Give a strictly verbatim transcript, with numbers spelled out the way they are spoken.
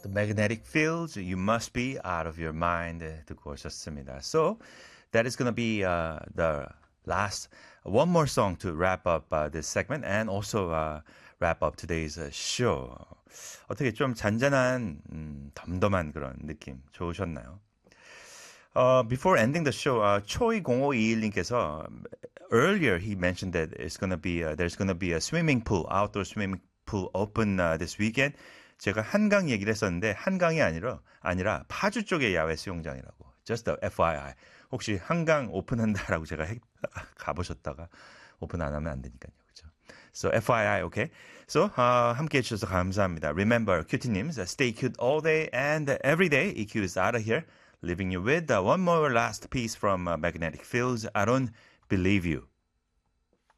The magnetic fields, you must be out of your mind 듣고 오셨습니다. So that is going to be uh, the last one more song to wrap up uh, this segment and also uh, wrap up today's uh, show. 어떻게 좀 잔잔한 음, 덤덤한 그런 느낌 좋으셨나요? Uh, before ending the show, uh, 초이 공오이일님께서 earlier he mentioned that it's gonna be uh, there's gonna be a swimming pool, outdoor swimming pool open uh, this weekend. 제가 한강 얘기를 했었는데 한강이 아니라 아니라 파주 쪽의 야외 수영장이라고. Just a 에프와이아이. 혹시 한강 오픈한다라고 제가 해, 가보셨다가 오픈 안 하면 안 되니까요. 그렇죠? So 에프와이아이, okay? So uh, 함께해 주셔서 감사합니다. Remember, 큐티님's stay cute all day and every day. 이큐 is out of here. Leaving you with uh, one more last piece from uh, Magnetic Fields. I don't believe you.